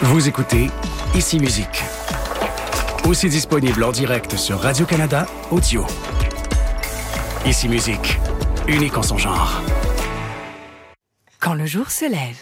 Vous écoutez Ici Musique. Aussi disponible en direct sur Radio-Canada Audio. Ici Musique, unique en son genre. Quand le jour se lève.